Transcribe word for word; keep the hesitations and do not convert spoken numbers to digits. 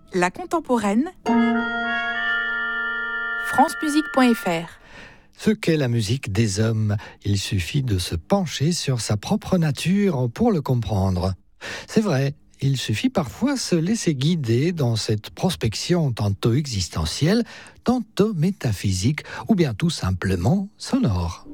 La contemporaine, francemusique point f r. Ce qu'est la musique des hommes, il suffit de se pencher sur sa propre nature pour le comprendre. C'est vrai, il suffit parfois se laisser guider dans cette prospection tantôt existentielle, tantôt métaphysique ou bien tout simplement sonore.